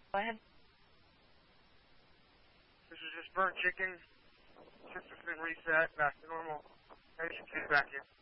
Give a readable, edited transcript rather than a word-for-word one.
Go ahead. This is just burnt chicken. System's been reset back to normal. I should get back in.